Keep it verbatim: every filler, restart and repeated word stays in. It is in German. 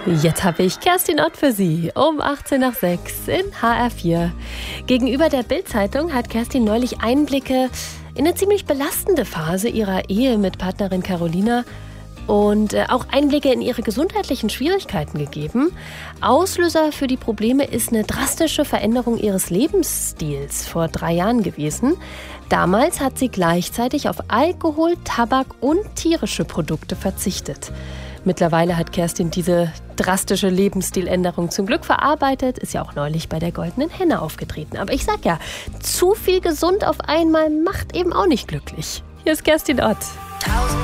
Jetzt habe ich Kerstin Ott für Sie um achtzehn nach sechs in H R vier. Gegenüber der Bild-Zeitung hat Kerstin neulich Einblicke in eine ziemlich belastende Phase ihrer Ehe mit Partnerin Carolina und auch Einblicke in ihre gesundheitlichen Schwierigkeiten gegeben. Auslöser für die Probleme ist eine drastische Veränderung ihres Lebensstils vor drei Jahren gewesen. Damals hat sie gleichzeitig auf Alkohol, Tabak und tierische Produkte verzichtet. Mittlerweile hat Kerstin diese drastische Lebensstiländerung zum Glück verarbeitet, ist ja auch neulich bei der Goldenen Henne aufgetreten. Aber ich sag ja, zu viel gesund auf einmal macht eben auch nicht glücklich. Hier ist Kerstin Ott.